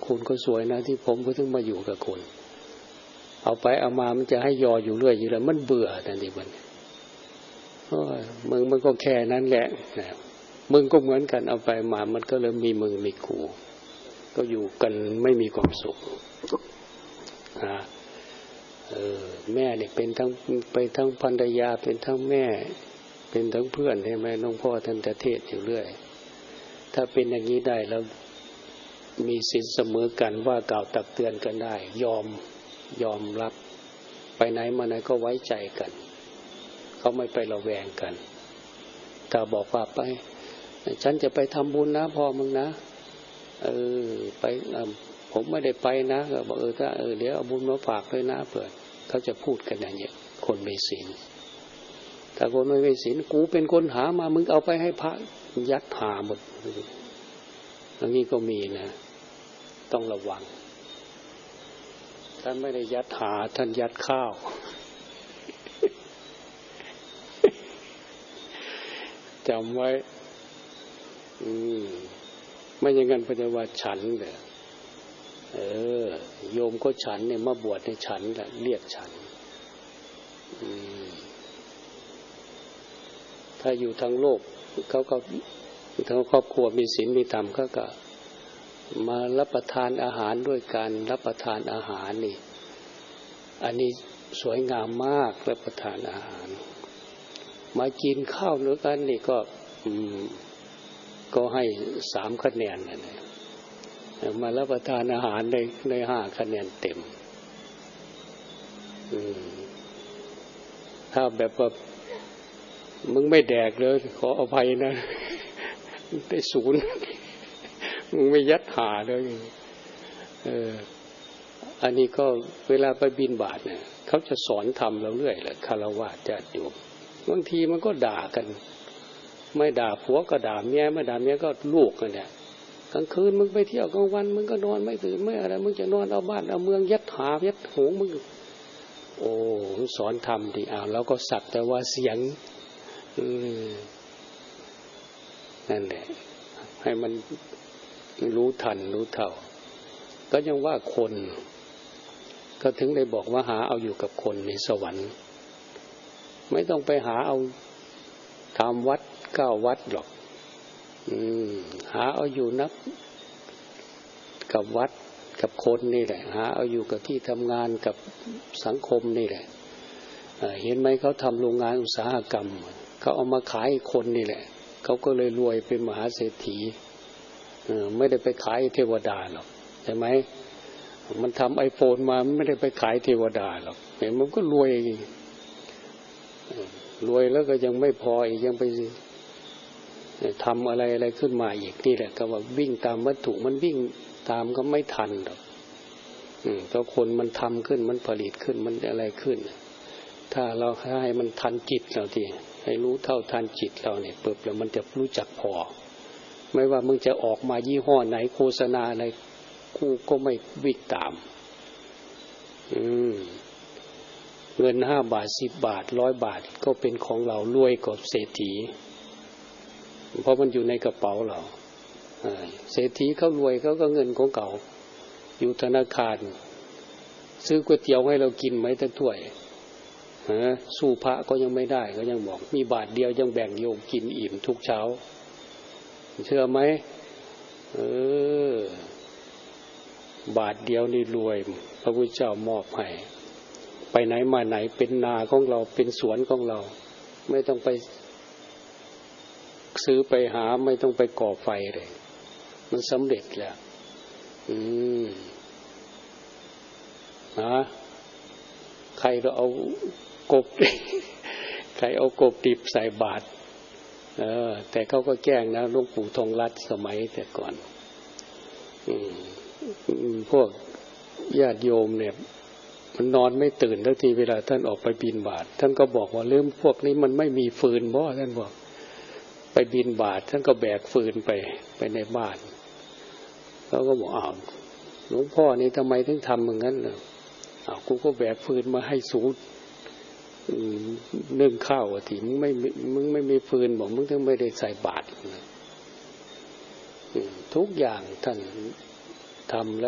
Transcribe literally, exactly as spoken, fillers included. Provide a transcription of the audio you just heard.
คุณก็สวยนะที่ผมก็ถึงมาอยู่กับคุณเอาไปเอามามันจะให้ยออยู่เรื่อยอยู่แล้วมันเบื่อแต่นี่มันโอ้ยมึงมันก็แค่นั้นแหละมึงก็เหมือนกันเอาไปมามันก็เลยมีมึงมีกูก็อยู่กันไม่มีความสุขอ่าเออแม่เนี่ยเป็นทั้งไปทั้งภรรยาเป็นทั้งแม่เป็นทั้งเพื่อนใช่ไหมน้องพ่อท่านจะเทศอยู่เรื่อยถ้าเป็นอย่างนี้ได้แล้วมีศีลเสมอกันว่ากล่าวตักเตือนกันได้ยอมยอมรับไปไหนมาไหนก็ไว้ใจกันเขาไม่ไประแวงกันถ้าบอกว่าไปฉันจะไปทำบุญนะพ่อมึงนะเออไปผมไม่ได้ไปนะก็บอกเออถ้าเออเดี๋ยวเอาบุญมาฝากด้วยนะเผื่อเขาจะพูดกันอย่างเงี้ยคนมีศีลถ้าคนไม่มีศีลกูเป็นคนหามามึงเอาไปให้พระยัดหาหมดอย่างนี้ก็มีนะต้องระวังท่านไม่ได้ยัดหาท่านยัดข้าวจำไว้อืมไม่อย่างนั้นพระเจ้าว่าฉันเลยเออโยมก็ฉันเนี่ยมาบวชในฉันแหละเรียกฉันอืมถ้าอยู่ทางโลกเขาก็ทั้งครอบครัวมีศีลมีธรรมเขาก็มารับประทานอาหารด้วยการรับประทานอาหารนี่อันนี้สวยงามมากรับประทานอาหารมากินข้าวด้วยกันนี่ก็อืมก็ให้สามคะแนนนะเนี่ยมารับประทานอาหารในในห้าคะแนนเต็มอืมถ้าแบบว่ามึงไม่แดกเลยขออภัยนะได้ศูนย์มึงไม่ยัดหาเลยเอออันนี้ก็เวลาไปบิณฑบาตเนี่ยเขาจะสอนธรรมเราเรื่อยแหละคฤหัสถ์ญาติโยมบางทีมันก็ด่ากันไม่ด่าผัวก็ด่าเมียไม่ด่าเมียก็ลูกกันเนี่ยกลางคืนมึงไปเที่ยวกลางวันมึงก็นอนไม่ตื่นไม่อะไรมึงจะนอนเอาบ้านเอาเมืองยัดหายัดหงมึงโอ้สอนธรรมดิอ้าวแล้วก็สักแต่ว่าเสียงอืมนั่นแหละให้มันรู้ทันรู้เท่าก็ยังว่าคนก็ถึงได้บอกว่าหาเอาอยู่กับคนในสวรรค์ไม่ต้องไปหาเอาทำวัดเก้าวัดหรอกอืมหาเอาอยู่นับกับวัดกับคนนี่แหละหาเอาอยู่กับที่ทำงานกับสังคมนี่แหละเห็นไหมเขาทำโรงงานอุตสาหกรรมเขาเอามาขายคนนี่แหละเขาก็เลยรวยเป็นมหาเศรษฐีไม่ได้ไปขายเทวดาหรอกใช่ไหมมันทำไอโฟนมาไม่ได้ไปขายเทวดาหรอกเห็นมันก็รวยรวยแล้วก็ยังไม่พออีกยังไปทำอะไรอะไรขึ้นมาอีกนี่แหละก็ว่าวิ่งตามวัตถุมันวิ่งตามก็ไม่ทันหรอกเพราะคนมันทำขึ้นมันผลิตขึ้นมันอะไรขึ้นถ้าเราให้มันทันจิตเราทีให้รู้เท่าทันจิตเราเนี่ยเปิดแล้วมันจะรู้จักพอไม่ว่ามึงจะออกมายี่ห้อไหนโฆษณาอะไรกูก็ไม่วิ่งตามอืมเงินห้าบาทสิบบาทร้อยบาทก็เป็นของเรารวยกว่าเศรษฐีเพราะมันอยู่ในกระเป๋าเราเศรษฐีเขารวยเขาก็เงินของเขาอยู่ธนาคารซื้อก๋วยเตี๋ยวให้เรากินไหมทั้งถ้วยฮะสู้พระก็ยังไม่ได้ก็ยังบอกมีบาทเดียวยังแบ่งโยมกินอิ่มทุกเช้าเชื่อไหมเออบาทเดียวนี่รวยพระพุทธเจ้ามอบให้ไปไหนมาไหนเป็นนาของเราเป็นสวนของเราไม่ต้องไปซื้อไปหาไม่ต้องไปก่อไฟเลยมันสำเร็จแล้วอืมนะใครเราเอากบ ใครเอากบดิบใส่บาตรเออแต่เขาก็แกล้งนะหลวงปู่ทองรัตน์สมัยแต่ก่อนอืมพวกญาติโยมเนี่ยมันนอนไม่ตื่นทันทีเวลาท่านออกไปบิณฑบาตท่านก็บอกว่าเรื่องพวกนี้มันไม่มีฟืนบ่ท่านบอกไปบิณฑบาตท่านก็แบกฟืนไปไปในบ้านเขาก็บอกอ้าวหลวงพ่อนี่ทำไมถึงทำอย่างนั้นล่ะอ้าวกูก็แบกฟืนมาให้สูงนึ่งข้าวอ่ะทีมึงไม่มึงไม่มีฟืนบอกมึงถึงไม่ได้ใส่บาตรทุกอย่างท่านทำแล้ว